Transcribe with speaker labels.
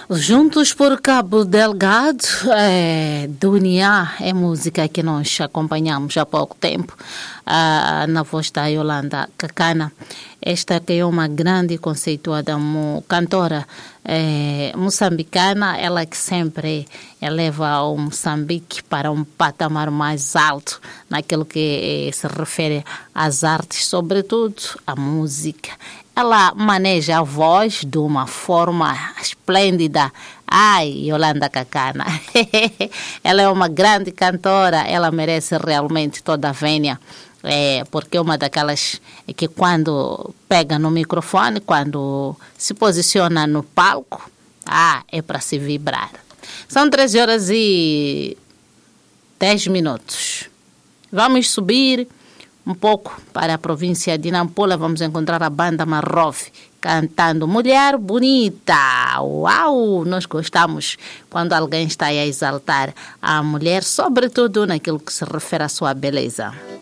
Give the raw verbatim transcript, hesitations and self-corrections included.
Speaker 1: Juntos por Cabo Delgado, é, Dunia é música que nós acompanhamos há pouco tempo, ah, na voz da Yolanda Kakana. Esta que é uma grande e conceituada mo, cantora é, moçambicana, ela que sempre eleva o Moçambique para um patamar mais alto naquilo que eh, se refere às artes, sobretudo a música. Ela maneja a voz de uma forma esplêndida. Ai, Yolanda Kakana. Ela é uma grande cantora, ela merece realmente toda a vénia. É, porque é uma daquelas que quando pega no microfone, quando se posiciona no palco, ah, é para se vibrar. São treze horas e dez minutos. Vamos subir um pouco para a província de Nampula, vamos encontrar a banda Marrove cantando Mulher Bonita. Uau! Nós gostamos quando alguém está a exaltar a mulher, sobretudo naquilo que se refere à sua beleza.